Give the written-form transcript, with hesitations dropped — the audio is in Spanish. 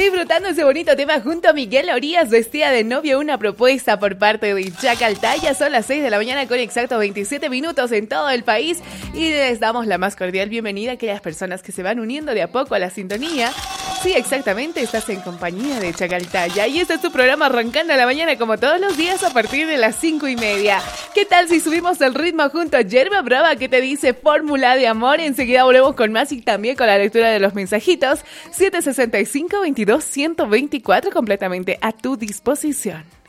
Disfrutando ese bonito tema junto a Miguel Orías, vestida de novio, una propuesta por parte de Chacaltaya. Son las 6 de la mañana con exactos 27 minutos en todo el país y les damos la más cordial bienvenida a aquellas personas que se van uniendo de a poco a la sintonía. Sí, exactamente, estás en compañía de Chacaltaya y este es tu programa arrancando a la mañana como todos los días a partir de las 5:30. ¿Qué tal si subimos el ritmo junto a Yerba Brava que te dice Fórmula de Amor? Enseguida volvemos con más y también con la lectura de los mensajitos. 765-22-124 completamente a tu disposición.